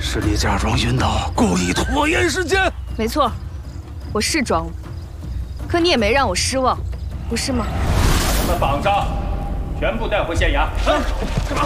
是你假装晕倒，故意拖延时间。 没错，我是装了，可你也没让我失望，不是吗？ 把他们绑上，全部带回县衙。干嘛？